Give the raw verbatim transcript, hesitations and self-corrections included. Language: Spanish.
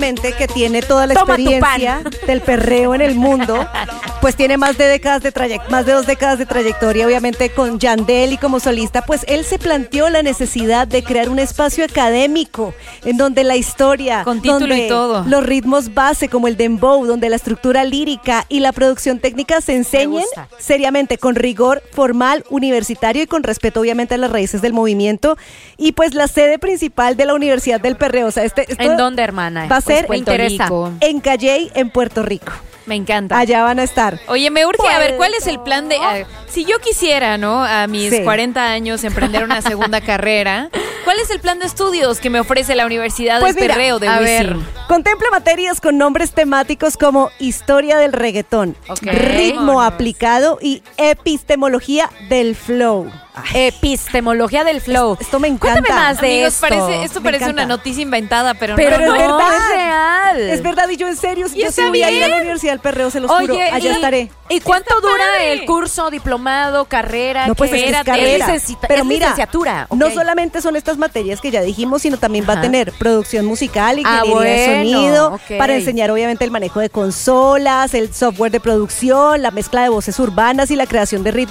que tiene toda la Toma tu experiencia del perreo en el mundo, pues tiene más de décadas de trayect- más de dos décadas de trayectoria, obviamente con Yandel y como solista, pues él se planteó la necesidad de crear un espacio académico en donde la historia, Con título donde y todo. los ritmos base como el dembow, donde la estructura lírica y la producción técnica se enseñen gusta. seriamente, con rigor formal, universitario y con respeto obviamente a las raíces del movimiento. Y pues la sede principal de la Universidad del Perreo, o sea, este, esto ¿En dónde, hermana? va a ser Me interesa. en Calley, en Puerto Rico. Me encanta. Allá van a estar. Oye, me urge, a ver, ¿cuál es el Puerto. plan de...? a- si yo quisiera, ¿no? A mis Sí. cuarenta años emprender una segunda carrera, ¿cuál es el plan de estudios que me ofrece la Universidad Pues del mira, Perreo de a Wisin? ver, contempla materias con nombres temáticos como historia del reggaetón, Ok. ritmo Vámonos. aplicado y epistemología del flow. Epistemología del flow. Esto me encanta. Cuéntame más de Amigos, esto. Parece, esto Me parece encanta. una noticia inventada, pero, Pero no. es no, verdad. es real. Es verdad, y yo en serio, Y yo está sí voy a ir a la bien. Universidad del Perreo, se los juro. Oye, Allá ¿y, estaré. ¿y cuánto Está dura padre. el curso, diplomado, carrera? No, pues ¿Qué es que es era? carrera. licencita- Pero es mira, licenciatura. no ok. solamente son estas materias que ya dijimos, sino también va a Ajá. tener producción musical, Ah, ingeniería de bueno, sonido, ok. para enseñar obviamente el manejo de consolas, el software de producción, la mezcla de voces urbanas y la creación de ritmos